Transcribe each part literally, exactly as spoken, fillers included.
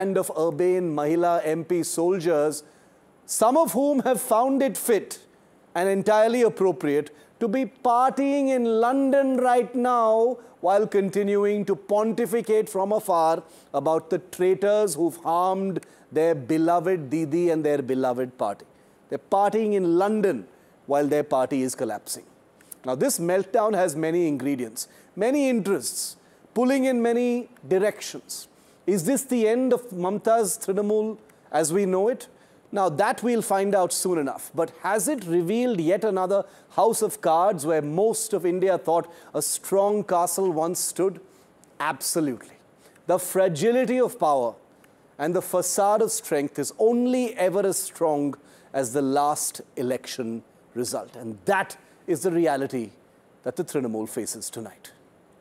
band of urbane Mahila M P soldiers, some of whom have found it fit and entirely appropriate to be partying in London right now while continuing to pontificate from afar about the traitors who've harmed their beloved Didi and their beloved party. They're partying in London while their party is collapsing. Now, this meltdown has many ingredients, many interests, pulling in many directions. Is this the end of Mamta's Trinamool as we know it? Now, that we'll find out soon enough. But has it revealed yet another house of cards where most of India thought a strong castle once stood? Absolutely. The fragility of power and the facade of strength is only ever as strong as the last election result. And that is the reality that the Trinamool faces tonight.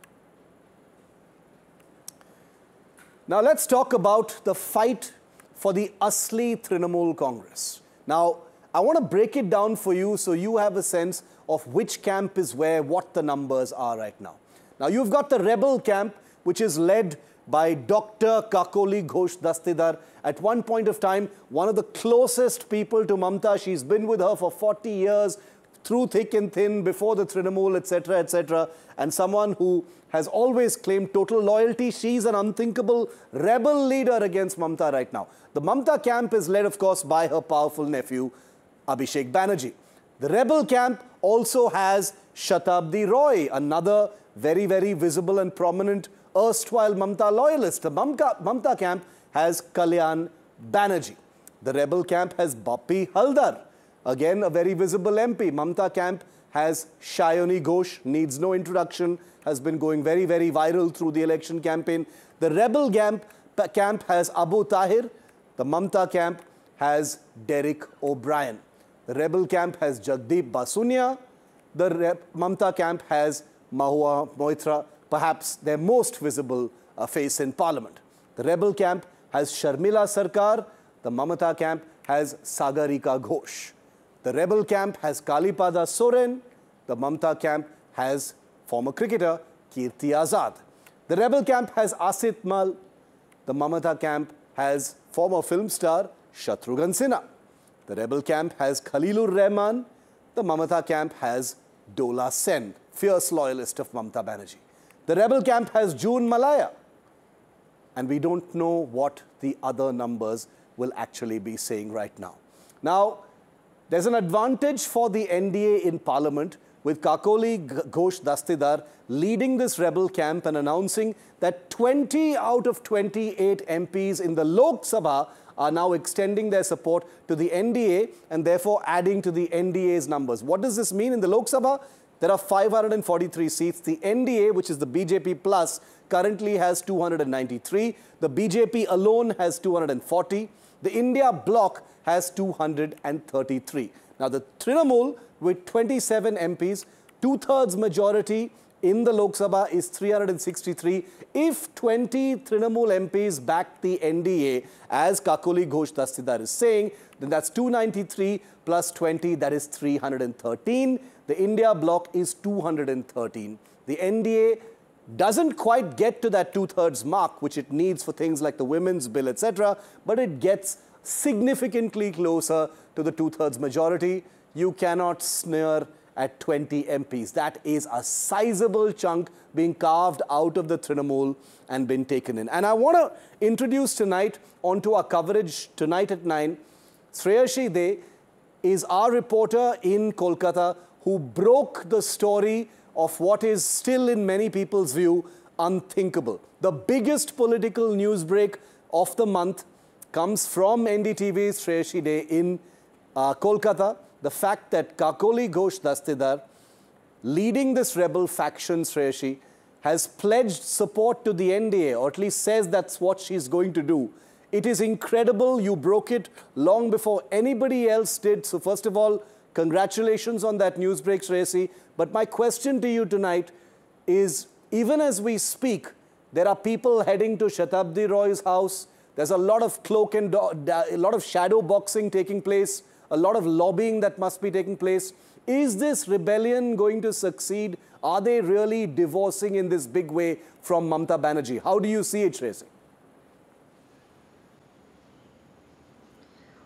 Now, let's talk about the fight for the Asli Trinamool Congress. Now, I want to break it down for you so you have a sense of which camp is where, what the numbers are right now. Now, you've got the rebel camp, which is led by Doctor Kakoli Ghosh Dastidar. At one point of time, one of the closest people to Mamta. She's been with her for forty years, through thick and thin, before the Trinamool, et cetera, et cetera, and someone who has always claimed total loyalty. She's an unthinkable rebel leader against Mamta right now. The Mamta camp is led, of course, by her powerful nephew, Abhishek Banerjee. The rebel camp also has Shatabdi Roy, another very, very visible and prominent erstwhile Mamta loyalist. The Mamta, Mamta camp has Kalyan Banerjee. The rebel camp has Bappi Haldar, again a very visible M P. Mamta camp has Shayoni Ghosh, needs no introduction, has been going very, very viral through the election campaign. The rebel camp, camp has Abu Tahir. The Mamta camp has Derek O'Brien. The rebel camp has Jagdeep Basunia. The Rep Mamta camp has Mahua Moitra, perhaps their most visible uh, face in parliament. The rebel camp has Sharmila Sarkar. The Mamata camp has Sagarika Ghosh. The rebel camp has Kalipada Soren. The Mamta camp has former cricketer Kirti Azad. The rebel camp has Asit Mal. The Mamata camp has former film star Shatrughan Sinha. The rebel camp has Khalilur Rahman. The Mamata camp has Dola Sen, fierce loyalist of Mamta Banerjee. The rebel camp has June Malaya. And we don't know what the other numbers will actually be saying right now. Now, there's an advantage for the N D A in Parliament with Kakoli Ghosh Dastidar leading this rebel camp and announcing that twenty out of twenty-eight M Ps in the Lok Sabha are now extending their support to the N D A and therefore adding to the N D A's numbers. What does this mean? In the Lok Sabha, there are five hundred forty-three seats. The N D A, which is the B J P plus, currently has two hundred ninety-three. The B J P alone has two hundred forty. The India bloc has two hundred thirty-three. Now, the Trinamool with twenty-seven M Ps, two-thirds majority in the Lok Sabha is three hundred sixty-three. If twenty Trinamool M Ps back the N D A, as Kakoli Ghosh Dastidar is saying, then that's two hundred ninety-three plus twenty, that is three hundred thirteen. The India bloc is two hundred thirteen. The N D A doesn't quite get to that two-thirds mark, which it needs for things like the women's bill, et cetera, but it gets significantly closer to the two-thirds majority. You cannot sneer at twenty M Ps. That is a sizable chunk being carved out of the Trinamool and been taken in. And I want to introduce tonight onto our coverage tonight at nine, Shreyasi De is our reporter in Kolkata who broke the story of what is still, in many people's view, unthinkable. The biggest political news break of the month comes from N D T V's Shreyasi De in uh, Kolkata. The fact that Kakoli Ghosh Dastidar, leading this rebel faction, Shreyasi, has pledged support to the N D A, or at least says that's what she's going to do. It is incredible. You broke it long before anybody else did. So first of all, congratulations on that news break, Shreyasi. But my question to you tonight is, even as we speak, there are people heading to Shatabdi Roy's house. There's a lot of cloak and a lot of shadow boxing taking place, a lot of lobbying that must be taking place. Is this rebellion going to succeed? Are they really divorcing in this big way from Mamta Banerjee? How do you see it, Shreyasi?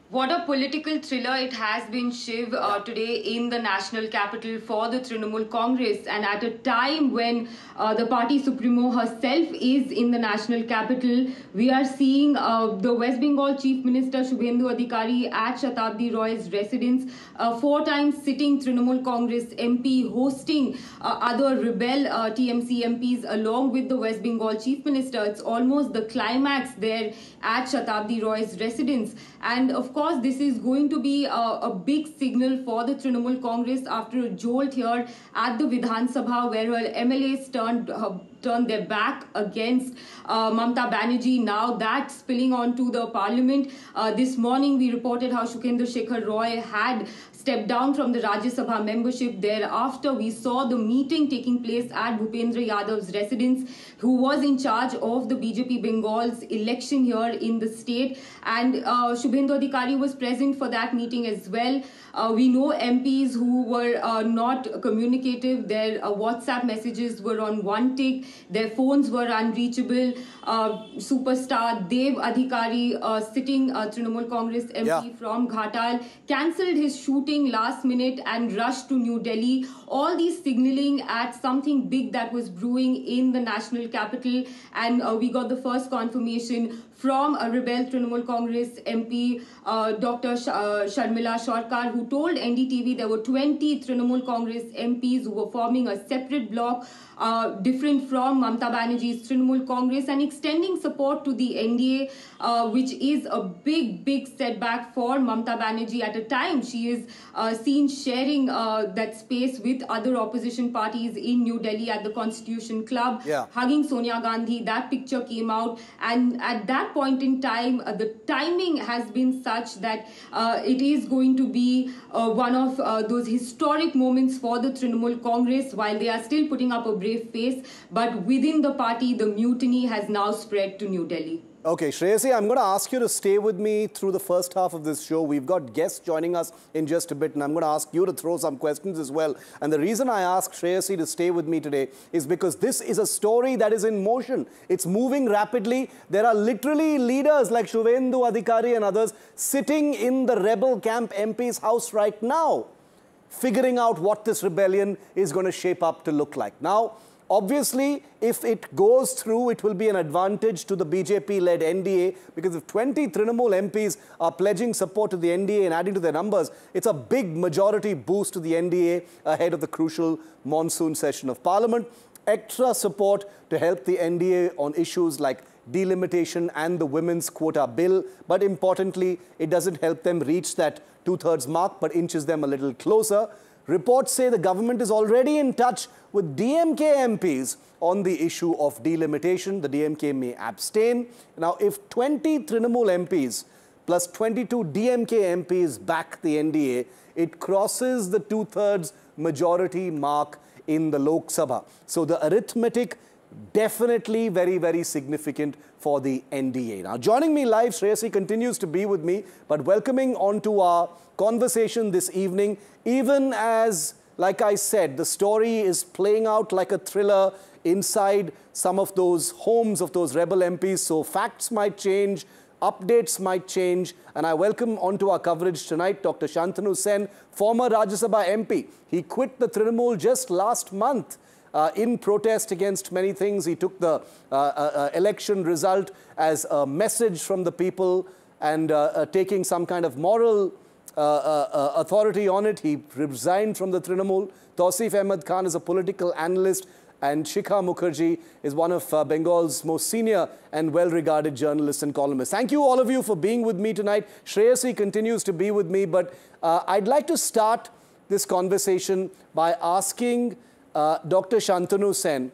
What a political thriller it has been, Shiv, uh, today in the national capital for the Trinamool Congress. And at a time when uh, the party supremo herself is in the national capital, we are seeing uh, the West Bengal Chief Minister Shubhendu Adhikari at Shatabdi Roy's residence, uh, four times sitting Trinamool Congress M P, hosting uh, other rebel uh, T M C M Ps along with the West Bengal Chief Minister. It's almost the climax there at Shatabdi Roy's residence. And of course, this is going to be a, a big signal for the Trinamool Congress after a jolt here at the Vidhan Sabha, where her M L As turned uh, turned their back against uh, Mamata Banerjee. Now that spilling onto the parliament. Uh, this morning we reported how Shukendra Shekhar Roy had stepped down from the Rajya Sabha membership. Thereafter, we saw the meeting taking place at Bhupendra Yadav's residence, who was in charge of the B J P Bengal's election here in the state. And uh, Shubhendu Adhikari was present for that meeting as well. Uh, we know M Ps who were uh, not communicative, their uh, WhatsApp messages were on one tick, their phones were unreachable. Uh, superstar Dev Adhikari, uh, sitting uh, Trinamool Congress M P yeah. from Ghatal, cancelled his shooting last minute and rushed to New Delhi. All these signaling at something big that was brewing in the national capital. And uh, we got the first confirmation from a rebel Trinamool Congress M P, uh, Doctor Sh uh, Sharmila Sarkar, who told N D T V there were twenty Trinamool Congress M Ps who were forming a separate bloc, uh, different from Mamata Banerjee's Trinamool Congress, and extending support to the N D A, uh, which is a big, big setback for Mamata Banerjee. At a time, she is uh, seen sharing uh, that space with other opposition parties in New Delhi at the Constitution Club, yeah. hugging Sonia Gandhi. That picture came out, and at that point in time, uh, the timing has been such that uh, it is going to be uh, one of uh, those historic moments for the Trinamool Congress, while they are still putting up a brave face. But within the party, the mutiny has now spread to New Delhi. Okay, Shreyasi, I'm going to ask you to stay with me through the first half of this show. We've got guests joining us in just a bit, and I'm going to ask you to throw some questions as well. And the reason I ask Shreyasi to stay with me today is because this is a story that is in motion. It's moving rapidly. There are literally leaders like Shubhendu Adhikari and others sitting in the rebel camp M P's house right now, figuring out what this rebellion is going to shape up to look like. Now, obviously, if it goes through, it will be an advantage to the B J P-led N D A, because if twenty Trinamool M Ps are pledging support to the N D A and adding to their numbers, it's a big majority boost to the N D A ahead of the crucial monsoon session of Parliament. Extra support to help the N D A on issues like delimitation and the women's quota bill. But importantly, it doesn't help them reach that two-thirds mark, but inches them a little closer. Reports say the government is already in touch with D M K M Ps on the issue of delimitation. The D M K may abstain. Now, if twenty Trinamool M Ps plus twenty-two D M K M Ps back the N D A, it crosses the two-thirds majority mark in the Lok Sabha. So the arithmetic definitely very, very significant for the N D A. Now, joining me live, Shreyasi continues to be with me, but welcoming onto our conversation this evening, even as, like I said, the story is playing out like a thriller inside some of those homes of those rebel M Ps. So facts might change, updates might change, and I welcome onto our coverage tonight Doctor Shantanu Sen, former Rajya Sabha M P. He quit the Trinamool just last month uh, in protest against many things. He took the uh, uh, election result as a message from the people and uh, uh, taking some kind of moral Uh, uh, uh, authority on it. He resigned from the Trinamool. Tausif Ahmed Khan is a political analyst, and Shikha Mukherjee is one of uh, Bengal's most senior and well-regarded journalists and columnists. Thank you, all of you, for being with me tonight. Shreyasi continues to be with me, but uh, I'd like to start this conversation by asking uh, Doctor Shantanu Sen,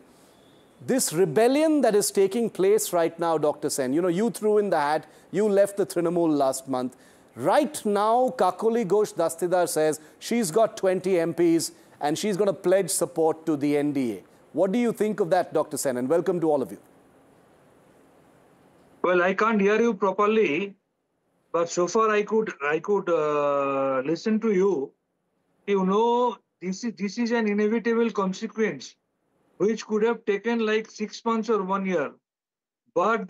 this rebellion that is taking place right now, Doctor Sen, you know, you threw in the hat, you left the Trinamool last month. Right now, Kakuli Ghosh Dastidar says she's got twenty M Ps and she's going to pledge support to the N D A. What do you think of that, Doctor Sen? And welcome to all of you. Well, I can't hear you properly, but so far I could I could uh, listen to you. You know, this is this is an inevitable consequence, which could have taken like six months or one year. But the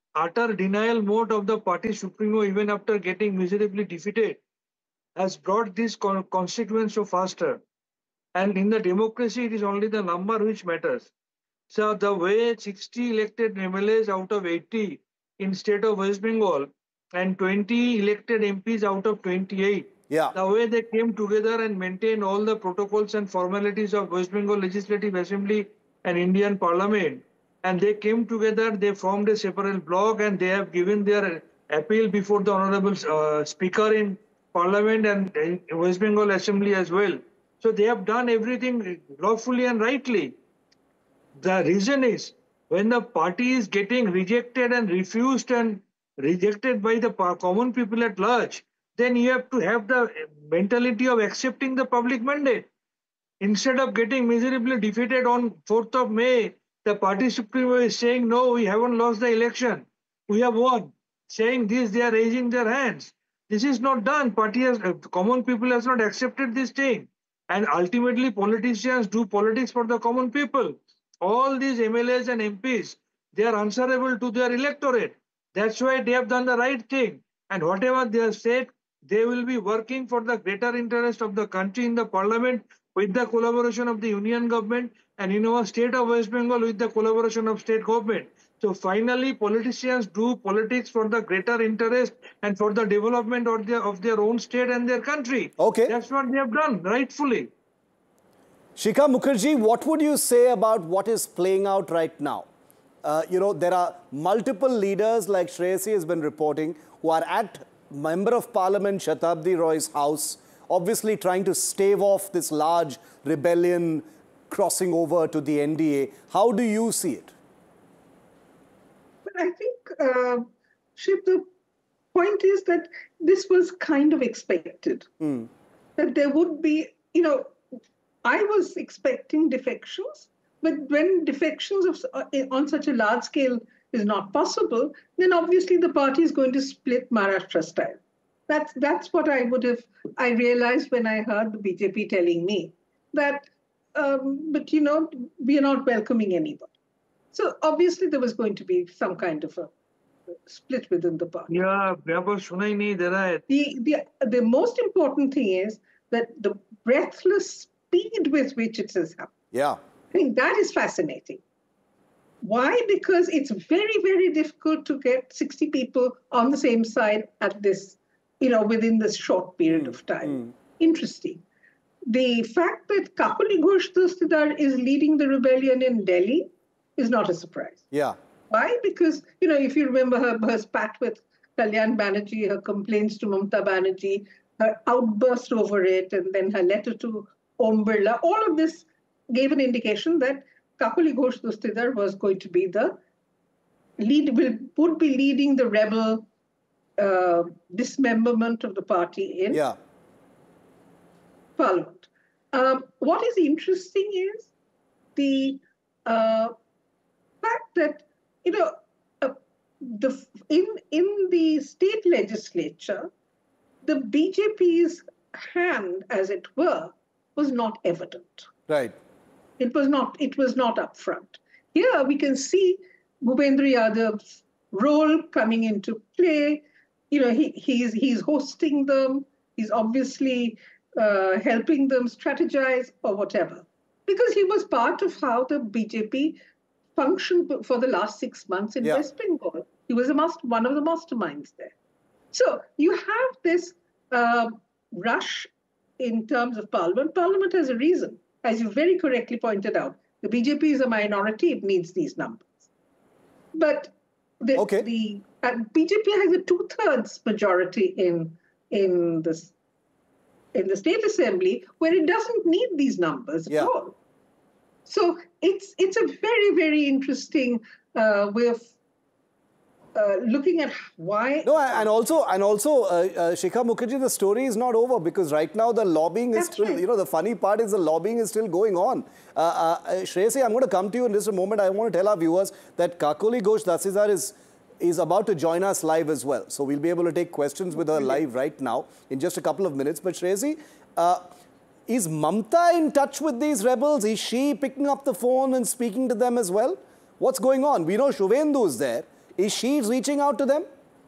utter denial mode of the party supremo, even after getting miserably defeated, has brought this con- constituent so faster. And in the democracy, it is only the number which matters. So the way sixty elected M L As out of eighty in state of West Bengal and twenty elected M Ps out of twenty-eight, Yeah. the way they came together and maintained all the protocols and formalities of West Bengal Legislative Assembly and Indian Parliament, and they came together, they formed a separate bloc, and they have given their appeal before the Honorable uh, Speaker in Parliament and in West Bengal Assembly as well. So they have done everything lawfully and rightly. The reason is when the party is getting rejected and refused and rejected by the common people at large, then you have to have the mentality of accepting the public mandate. Instead of getting miserably defeated on fourth of May, the party supremo is saying, no, we haven't lost the election. We have won. Saying this, they are raising their hands. This is not done. Party has, uh, common people has not accepted this thing. And ultimately, politicians do politics for the common people. All these M L As and M Ps, they are answerable to their electorate. That's why they have done the right thing. And whatever they have said, they will be working for the greater interest of the country in the parliament with the collaboration of the union government, and in our state of West Bengal with the collaboration of state government. So finally, politicians do politics for the greater interest and for the development of their, of their own state and their country. Okay. That's what they have done, rightfully. Shikha Mukherjee, what would you say about what is playing out right now? Uh, you know, there are multiple leaders, like Shreyasi has been reporting, who are at Member of Parliament Shatabdi Roy's house, obviously trying to stave off this large rebellion crossing over to the N D A. How do you see it? I think, uh, Shiv, the point is that this was kind of expected. Mm. That there would be, you know, I was expecting defections, but when defections of, uh, on such a large scale is not possible, then obviously the party is going to split Maharashtra style. That's, that's what I would have, I realized when I heard the B J P telling me that, um, but you know, we are not welcoming anybody. So obviously there was going to be some kind of a split within the party. Yeah, the, the, the most important thing is that the breathless speed with which it has happened. Yeah. I think that is fascinating. Why? Because it's very, very difficult to get sixty people on the same side at this, you know, within this short period mm. of time. Mm. Interesting. The fact that Kakali Ghosh Dastidar is leading the rebellion in Delhi is not a surprise. Yeah. Why? Because, you know, if you remember her, her spat with Kalyan Banerjee, her complaints to Mamata Banerjee, her outburst over it, and then her letter to Om Birla, all of this gave an indication that Kakali Ghosh Dastidar was going to be the lead, will, would be leading the rebel uh, dismemberment of the party in yeah. Parliament. Um, what is interesting is the uh, fact that, you know, uh, the in in the state legislature, the B J P's hand, as it were, was not evident. Right. It was not. It was not upfront. Here we can see Bhupendra Yadav's role coming into play. You know, he he's he's hosting them. He's obviously uh, helping them strategize or whatever, because he was part of how the B J P functioned for the last six months in yeah. West Bengal. He was a master, one of the masterminds there. So you have this uh, rush in terms of Parliament. Parliament has a reason. As you very correctly pointed out, the B J P is a minority, it needs these numbers. But the, okay. the uh, B J P has a two-thirds majority in, in, this, in the state assembly, where it doesn't need these numbers yeah. at all. So it's, it's a very, very interesting uh, way of Uh, looking at why... No, and also, and also, uh, uh, Shikha Mukherjee, the story is not over, because right now the lobbying is That's still, right. you know, the funny part is the lobbying is still going on. Uh, uh, Shreyasi, I'm going to come to you in just a moment. I want to tell our viewers that Kakali Ghosh Dastidar is, is about to join us live as well. So we'll be able to take questions with her live right now in just a couple of minutes. But Shreyasi, uh, is Mamata in touch with these rebels? Is she picking up the phone and speaking to them as well? What's going on? We know Shubhendu is there. Is she reaching out to them?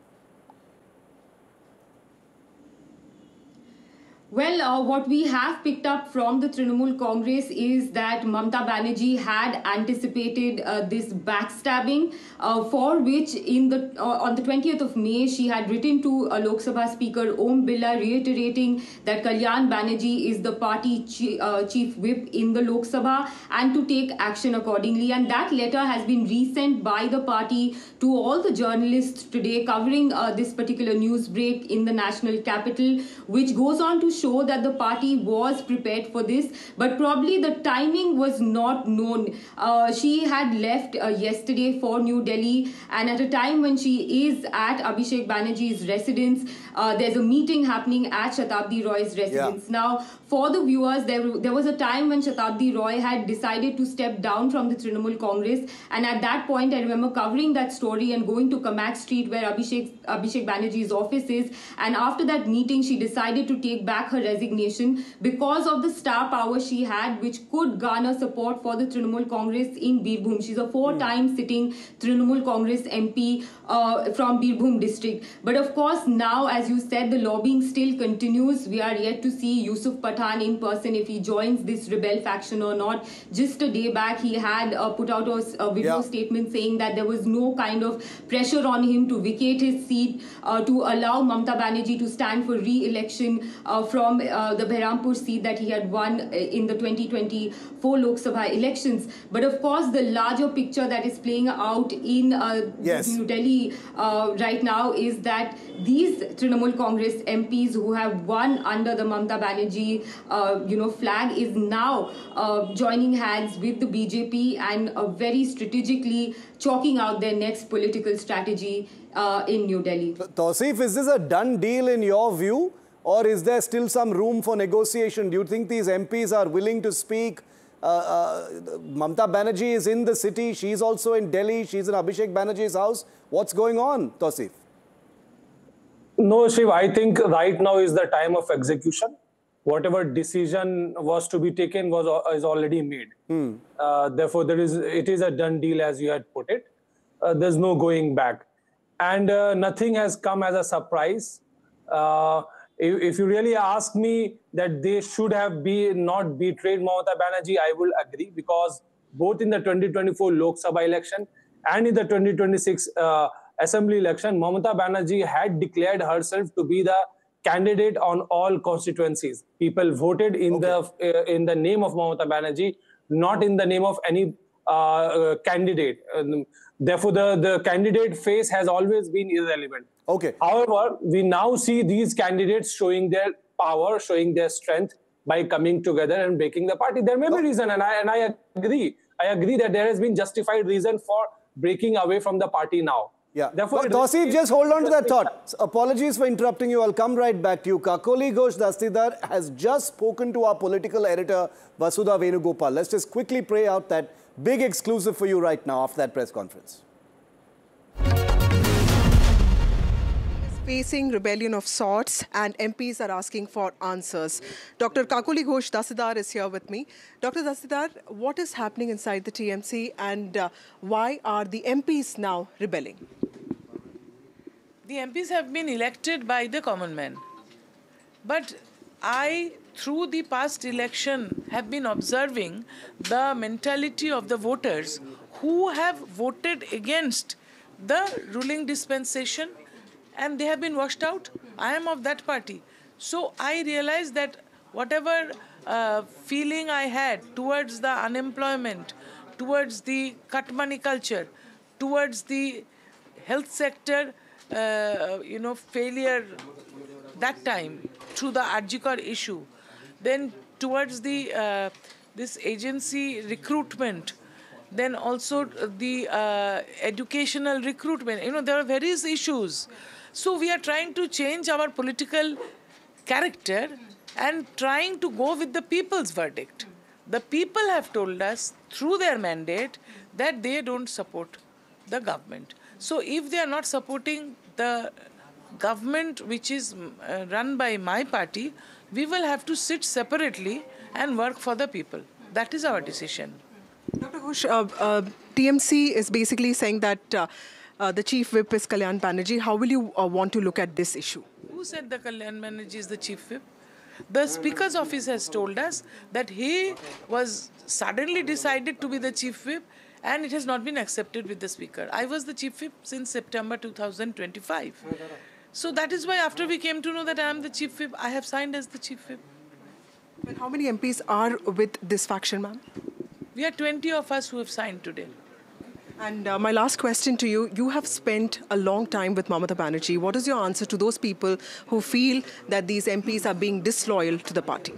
Well, uh, what we have picked up from the Trinamool Congress is that Mamata Banerjee had anticipated uh, this backstabbing, uh, for which in the uh, on the twentieth of May she had written to uh, Lok Sabha Speaker Om Birla reiterating that Kalyan Banerjee is the party chi uh, chief whip in the Lok Sabha and to take action accordingly. And that letter has been resent by the party to all the journalists today covering uh, this particular news break in the national capital, which goes on to show that the party was prepared for this, but probably the timing was not known. Uh, she had left uh, yesterday for New Delhi, and at a time when she is at Abhishek Banerjee's residence, uh, there's a meeting happening at Shatabdi Roy's residence. Yeah. Now, for the viewers, there, there was a time when Shatabdi Roy had decided to step down from the Trinamool Congress, and at that point, I remember covering that story and going to Kamak Street where Abhishek, Abhishek Banerjee's office is, and after that meeting, she decided to take back her resignation because of the star power she had, which could garner support for the Trinamool Congress in Birbhum. She's a four-time mm. sitting Trinamool Congress M P uh, from Birbhum district. But of course, now, as you said, the lobbying still continues. We are yet to see Yusuf Pathan in person, if he joins this rebel faction or not. Just a day back, he had uh, put out a, a video yeah. statement saying that there was no kind of pressure on him to vacate his seat, uh, to allow Mamata Banerjee to stand for re-election uh, from from uh, the Behrampur seat that he had won in the twenty twenty-four Lok Sabha elections. But of course, the larger picture that is playing out in uh, yes. New Delhi uh, right now is that these Trinamool Congress M Ps who have won under the Mamata Banerjee uh, you know, flag is now uh, joining hands with the B J P and uh, very strategically chalking out their next political strategy uh, in New Delhi. Tausif, is this a done deal in your view? Or is there still some room for negotiation? Do you think these M Ps are willing to speak? Uh, uh, Mamata Banerjee is in the city. She's also in Delhi. She's in Abhishek Banerjee's house. What's going on, Tausif? No, Shiv, I think right now is the time of execution. Whatever decision was to be taken was is already made. Hmm. Uh, therefore, there is it is a done deal, as you had put it. Uh, there's no going back. And uh, nothing has come as a surprise. Uh, If you really ask me that they should have be not betrayed Mamata Banerjee, I will agree, because both in the twenty twenty-four Lok Sabha election and in the twenty twenty-six uh, Assembly election, Mamata Banerjee had declared herself to be the candidate on all constituencies. People voted in okay. the uh, in the name of Mamata Banerjee, not in the name of any uh, uh, candidate. Um, therefore, the, the candidate face has always been irrelevant. Okay. However, we now see these candidates showing their power, showing their strength by coming together and breaking the party. There may be reason, and I and I agree. I agree that there has been justified reason for breaking away from the party now. Yeah. Therefore, Tausif, just hold on to that thought. Apologies for interrupting you. I'll come right back to you. Kakoli Ghosh Dastidar has just spoken to our political editor, Vasudha Venugopal. Let's just quickly play out that big exclusive for you right now after that press conference. Facing rebellion of sorts, and M Ps are asking for answers. Doctor Kakoli Ghosh Dastidar is here with me. Doctor Dastidar, what is happening inside the T M C, and uh, why are the M Ps now rebelling? The M Ps have been elected by the common man. But I, through the past election, have been observing the mentality of the voters who have voted against the ruling dispensation, and they have been washed out. I am of that party. So I realized that whatever uh, feeling I had towards the unemployment, towards the cut money culture, towards the health sector, uh, you know, failure that time through the R G Kar issue, then towards the uh, this agency recruitment, then also the uh, educational recruitment. You know, there are various issues. So we are trying to change our political character and trying to go with the people's verdict. The people have told us through their mandate that they don't support the government. So if they are not supporting the government which is uh, run by my party, we will have to sit separately and work for the people. That is our decision. Doctor Ghosh, uh, uh, T M C is basically saying that uh, Uh, the chief whip is Kalyan Banerjee. How will you uh, want to look at this issue? Who said the Kalyan Banerjee is the chief whip? The Speaker's office has told us that he was suddenly decided to be the chief whip, and it has not been accepted with the Speaker. I was the chief whip since September two thousand twenty-five. So that is why after we came to know that I am the chief whip, I have signed as the chief whip. And how many M Ps are with this faction, ma'am? We are twenty of us who have signed today. And uh, my last question to you, you have spent a long time with Mamata Banerjee. What is your answer to those people who feel that these M Ps are being disloyal to the party?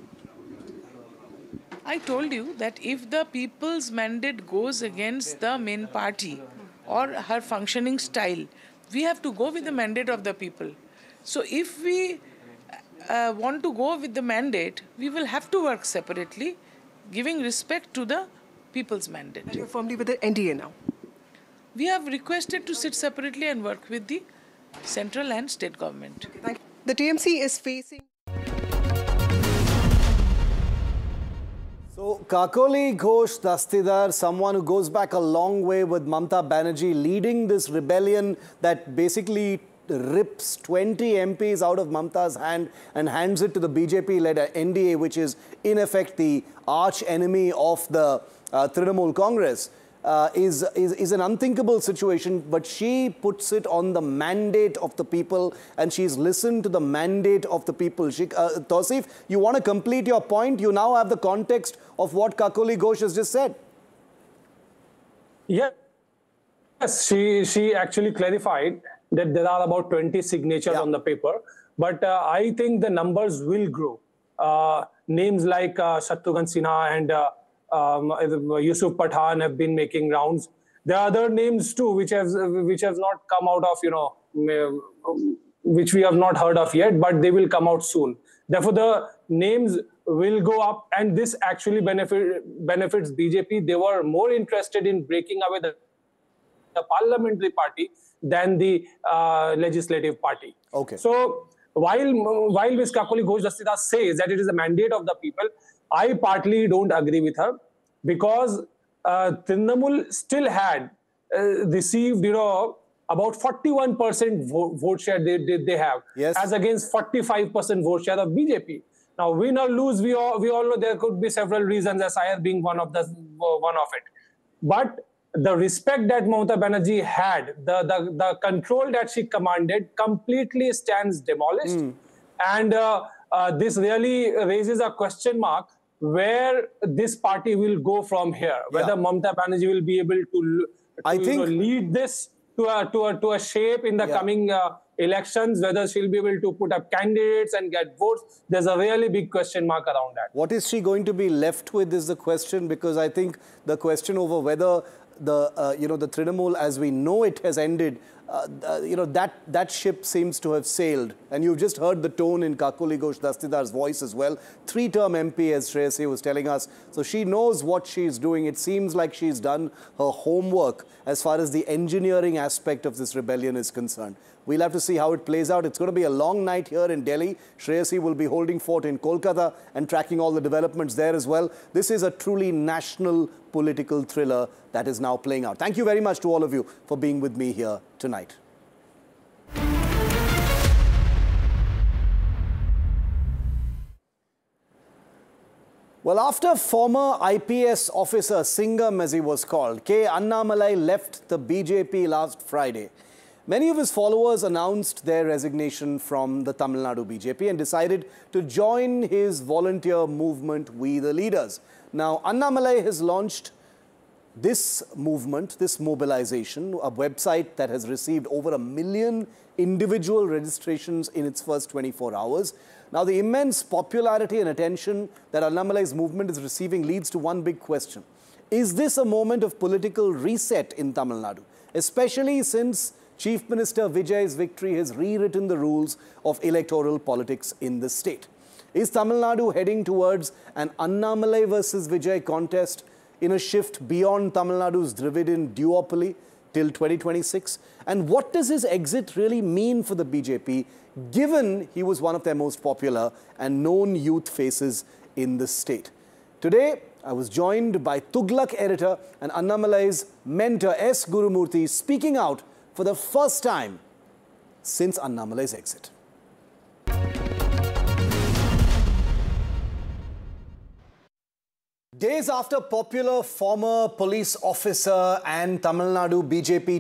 I told you that if the people's mandate goes against the main party or her functioning style, we have to go with the mandate of the people. So if we uh, want to go with the mandate, we will have to work separately, giving respect to the people's mandate. And you're firmly with the N D A now? We have requested to sit separately and work with the central and state government. Okay, thank you. The T M C is facing... So, Kakoli Ghosh Dastidar, someone who goes back a long way with Mamata Banerjee, leading this rebellion that basically rips twenty M Ps out of Mamata's hand and hands it to the B J P-led N D A, which is in effect the arch enemy of the uh, Trinamool Congress, uh, is, is, is an unthinkable situation. But she puts it on the mandate of the people, and she's listened to the mandate of the people. She, uh, Tausif, you want to complete your point? You now have the context of what Kakoli Ghosh has just said. Yeah. Yes, she, she actually clarified that there are about twenty signatures yeah. on the paper. But uh, I think the numbers will grow. Uh, names like uh, Shatrughan Sinha and uh, um, Yusuf Pathan have been making rounds. There are other names too, which have, which have not come out of, you know, which we have not heard of yet, but they will come out soon. Therefore, the names will go up, and this actually benefit, benefits B J P. They were more interested in breaking away the, the parliamentary party than the uh, legislative party. Okay. So while while Miz Kakoli Ghosh Dastidar says that it is a mandate of the people, I partly don't agree with her, because uh, Trinamool still had uh, received, you know, about forty-one percent vote, vote share they, they, they have, yes. as against forty-five percent vote share of B J P. Now, win or lose, we all, we all know there could be several reasons, as I am being one of the one of it. But the respect that Mamata Banerjee had, the, the, the control that she commanded completely stands demolished. Mm. And uh, uh, this really raises a question mark where this party will go from here, whether yeah. Mamata Banerjee will be able to, to I think, you know, lead this to a, to, a, to a shape in the yeah. coming uh, elections, whether she'll be able to put up candidates and get votes. There's a really big question mark around that. What is she going to be left with is the question, because I think the question over whether the, uh, you know, the Trinamool as we know it has ended, uh, uh, you know, that, that ship seems to have sailed. And you've just heard the tone in Kakoli Ghosh Dastidar's voice as well. Three-term M P, as Shreyasi was telling us. So she knows what she's doing. It seems like she's done her homework as far as the engineering aspect of this rebellion is concerned. We'll have to see how it plays out. It's going to be a long night here in Delhi. Shreyasi will be holding fort in Kolkata and tracking all the developments there as well. This is a truly national political thriller that is now playing out. Thank you very much to all of you for being with me here tonight. Well, after former I P S officer Singham, as he was called, K. Annamalai left the B J P last Friday, many of his followers announced their resignation from the Tamil Nadu B J P and decided to join his volunteer movement, We the Leaders. Now, Annamalai has launched this movement, this mobilization, a website that has received over a million individual registrations in its first twenty-four hours. Now, the immense popularity and attention that Annamalai's movement is receiving leads to one big question. Is this a moment of political reset in Tamil Nadu, especially since Chief Minister Vijay's victory has rewritten the rules of electoral politics in the state? Is Tamil Nadu heading towards an Annamalai versus Vijay contest in a shift beyond Tamil Nadu's Dravidian duopoly till twenty twenty-six? And what does his exit really mean for the B J P, given he was one of their most popular and known youth faces in the state? Today, I was joined by Tughlaq editor and Annamalai's mentor S. Gurumurthy, speaking out for the first time since Annamalai's exit. Days after popular former police officer and Tamil Nadu B J P